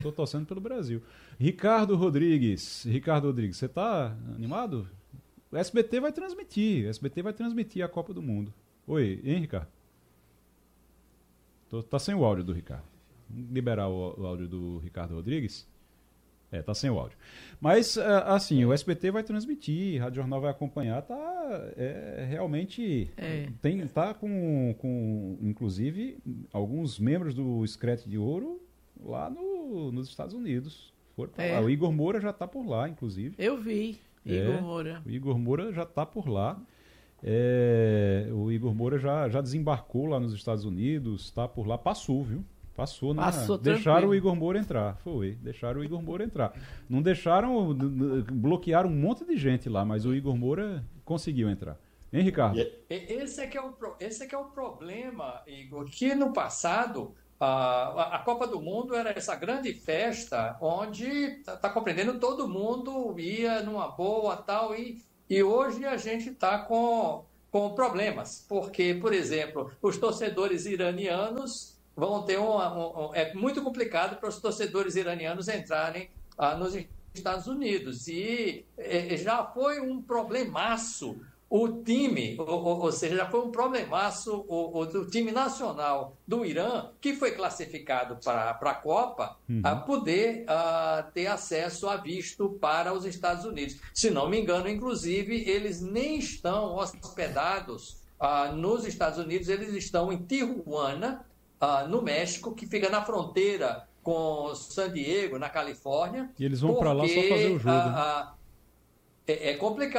Tô torcendo pelo Brasil. Ricardo Rodrigues, você tá animado? O SBT vai transmitir a Copa do Mundo. Oi, hein, Ricardo? Tá sem o áudio do Ricardo. Vamos liberar o áudio do Ricardo Rodrigues? Tá sem o áudio. Mas, assim, o SBT vai transmitir, a Rádio Jornal vai acompanhar, realmente... Tá com, inclusive, alguns membros do Screte de Ouro lá nos Estados Unidos. Foram pra lá. O Igor Moura já tá por lá, inclusive. Eu vi, Igor Moura. O Igor Moura já tá por lá. O Igor Moura já desembarcou lá nos Estados Unidos, tá por lá, passou, viu? Passou deixaram o Igor Moura entrar. Deixaram o Igor Moura entrar. Não deixaram, bloquearam um monte de gente lá, mas o Igor Moura conseguiu entrar. Hein, Ricardo? Esse é que é o problema, Igor, que no passado a Copa do Mundo era essa grande festa onde, tá compreendendo, todo mundo ia numa boa tal, e hoje a gente está com problemas, porque, por exemplo, os torcedores iranianos vão ter é muito complicado para os torcedores iranianos entrarem nos Estados Unidos. E já foi um problemaço o time, ou seja, já foi um problemaço o time nacional do Irã, que foi classificado para a Copa, a poder ter acesso a visto para os Estados Unidos. Se não me engano, inclusive, eles nem estão hospedados nos Estados Unidos, eles estão em Tijuana, no México, que fica na fronteira com San Diego, na Califórnia. E eles vão para lá só fazer o jogo. É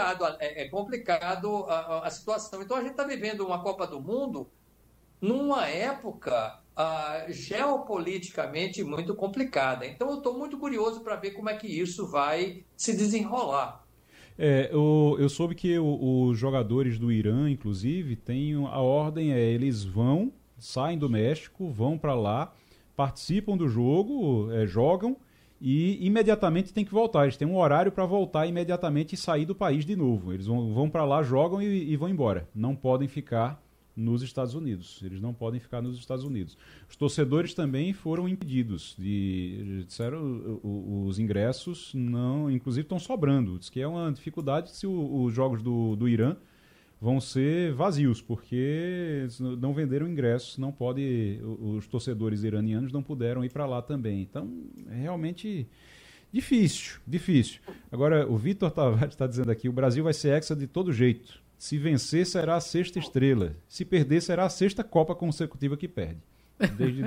complicado a situação. Então, a gente está vivendo uma Copa do Mundo numa época geopoliticamente muito complicada. Então, eu estou muito curioso para ver como é que isso vai se desenrolar. Eu soube que os jogadores do Irã, inclusive, têm a ordem, eles saem do México, vão para lá, participam do jogo, jogam e imediatamente tem que voltar. Eles têm um horário para voltar imediatamente e sair do país de novo. Eles vão para lá, jogam e vão embora. Não podem ficar nos Estados Unidos. Eles não podem ficar nos Estados Unidos. Os torcedores também foram impedidos. Disseram os ingressos, não, inclusive estão sobrando. Diz que é uma dificuldade se os jogos do Irã vão ser vazios, porque não venderam ingressos, não pode, os torcedores iranianos não puderam ir para lá também. Então, é realmente difícil. Agora, o Vitor Tavares está dizendo aqui, o Brasil vai ser hexa de todo jeito. Se vencer, será a sexta estrela. Se perder, será a sexta Copa consecutiva que perde. Desde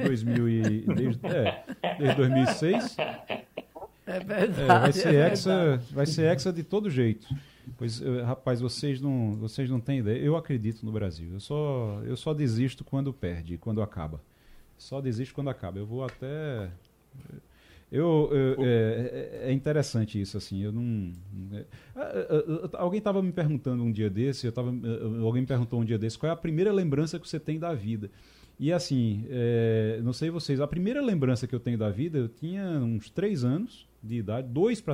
2006. É verdade. Vai ser hexa de todo jeito. Pois, rapaz, vocês não têm ideia. Eu acredito no Brasil. Eu só desisto quando perde, quando acaba. Só desisto quando acaba. Eu vou até... é interessante isso, assim. Alguém estava me perguntando um dia desse, alguém me perguntou um dia desse, qual é a primeira lembrança que você tem da vida? E assim, não sei vocês, a primeira lembrança que eu tenho da vida, eu tinha uns 3 anos de idade, 2 para